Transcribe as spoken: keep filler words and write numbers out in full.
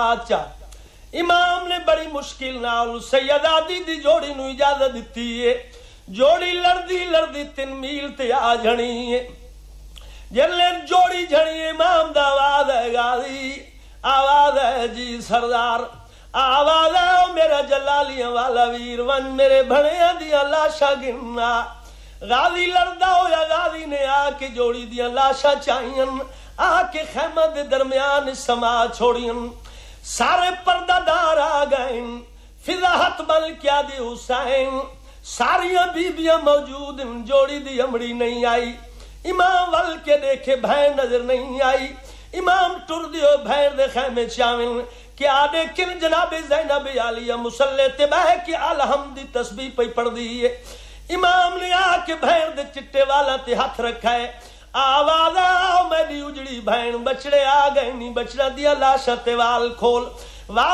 اچھا امام نے بڑی مشکل نال سیدہ دی دی جوڑی نو اجازت دیتی ہے. جوڑی لڑدی لڑدی تین میل تے آ جھنی ہے. جلے جوڑی جھنی امام دا آواز ہے غازی آواز ہے جی سردار آواز ہے او میرا جلالیاں والا ویر ون میرے بھڑیاں دیاں لاشاں گننا. غازی لڑدا ہویا غازی نے آ کے جوڑی دیاں لاشاں چاہیاں آ کے خیمہ دے درمیان سما چھوڑیاں. سارے پردہ دار آ گئے فضاحت بل کیا دی حسین ساریاں بیبیاں موجود جوڑی دی امڑی نہیں آئی. امام ول کے دیکھے بہن نظر نہیں آئی. امام ٹر دیو بہن دے خیمے چاول کیا دیکھن جناب زینب عالیہ مسلح تے بہ کے الحمد دی تسبیح پہ پڑھ دی ہے. امام نے آ کے بہن دے چٹے والا تے ہاتھ رکھا ہے. آواز آؤ میری اجڑی بہن بچڑے آ گئے نہیں بچڑا دیا لاشا تے وال کھول